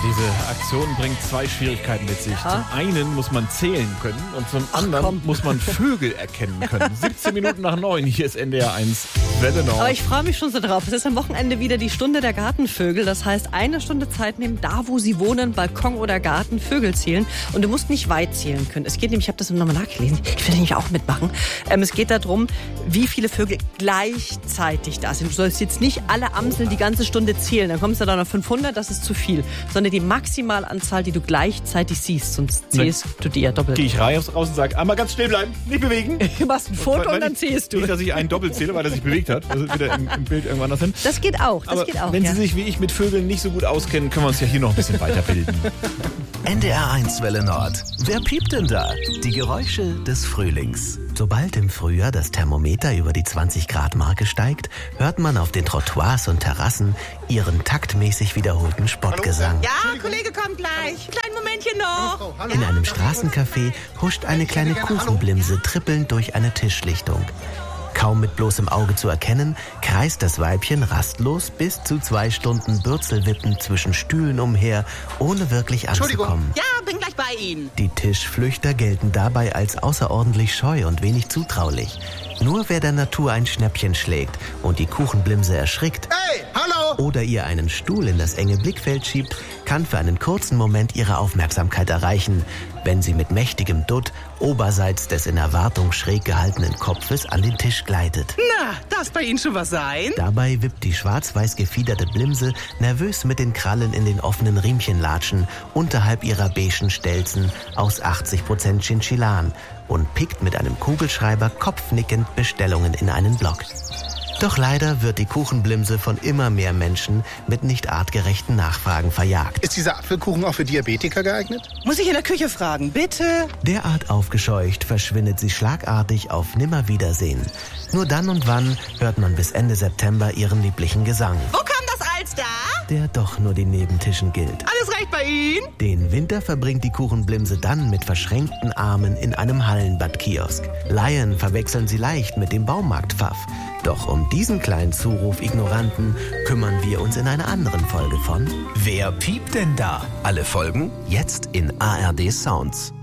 diese Aktion bringt zwei Schwierigkeiten mit sich. Zum einen muss man zählen können und zum anderen muss man Vögel erkennen können. 17 Minuten nach 9, hier ist NDR 1 Welle Nord. Aber ich freue mich schon so drauf. Es ist am Wochenende wieder die Stunde der Gartenvögel. Das heißt, 1 Stunde Zeit nehmen, da wo sie wohnen, Balkon oder Garten, Vögel zählen. Und du musst nicht weit zählen können. Es geht nämlich, ich habe das nochmal nachgelesen, ich will nämlich auch mitmachen. Es geht darum, wie viele Vögel gleichzeitig da sind. Du sollst jetzt nicht alle Amseln die ganze Stunde zählen. Dann kommst du dann auf 500, das ist zu viel. Sondern die Maximalanzahl, die du gleichzeitig siehst. Sonst zählst du die ja doppelt. Gehe ich raus und sage, einmal ganz still bleiben, nicht bewegen. Du machst ein Foto und dann zählst du. Nicht, dass ich einen doppelt zähle, weil er sich bewegt hat. Das ist wieder im Bild irgendwann anders hin. Das geht auch. Wenn Sie sich wie ich mit Vögeln nicht so gut auskennen, können wir uns ja hier noch ein bisschen weiterbilden. NDR 1 Welle Nord. Wer piept denn da? Die Geräusche des Frühlings. Sobald im Frühjahr das Thermometer über die 20-Grad-Marke steigt, hört man auf den Trottoirs und Terrassen ihren taktmäßig wiederholten Spottgesang. Ja, Kollege kommt gleich. Kleinen Momentchen noch. In einem Straßencafé huscht eine kleine Kuchenblimse trippelnd durch eine Tischlichtung. Kaum mit bloßem Auge zu erkennen, kreist das Weibchen rastlos bis zu 2 Stunden Bürzelwippen zwischen Stühlen umher, ohne wirklich anzukommen. Ja, bin gleich bei Ihnen. Die Tischflüchter gelten dabei als außerordentlich scheu und wenig zutraulich. Nur wer der Natur ein Schnäppchen schlägt und die Kuchenblimse erschrickt oder ihr einen Stuhl in das enge Blickfeld schiebt, kann für einen kurzen Moment ihre Aufmerksamkeit erreichen, wenn sie mit mächtigem Dutt oberseits des in Erwartung schräg gehaltenen Kopfes an den Tisch gleitet. Na, darf bei Ihnen schon was sein? Dabei wippt die schwarz-weiß gefiederte Blimse nervös mit den Krallen in den offenen Riemchenlatschen unterhalb ihrer beigen Stelzen aus 80% Chinchillan und pickt mit einem Kugelschreiber kopfnickend Bestellungen in einen Block. Doch leider wird die Kuchenblimse von immer mehr Menschen mit nicht artgerechten Nachfragen verjagt. Ist dieser Apfelkuchen auch für Diabetiker geeignet? Muss ich in der Küche fragen, bitte? Derart aufgescheucht verschwindet sie schlagartig auf Nimmerwiedersehen. Nur dann und wann hört man bis Ende September ihren lieblichen Gesang, Wo kam das Alster? der doch nur den Nebentischen gilt. Alles recht bei Ihnen? Den Winter verbringt die Kuchenblimse dann mit verschränkten Armen in einem Hallenbadkiosk. Laien verwechseln sie leicht mit dem Baumarktpfaff. Doch um diesen kleinen Zuruf Ignoranten kümmern wir uns in einer anderen Folge von Wer piept denn da? Alle Folgen jetzt in ARD Sounds.